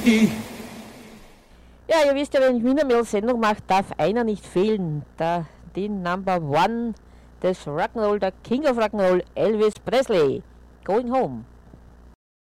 Ja, ihr wisst ja, wenn ich Wienermail-Sendung mache, darf einer nicht fehlen. Den Number One des Rock'n'Roll, der King of Rock'n'Roll, Elvis Presley. Going Home.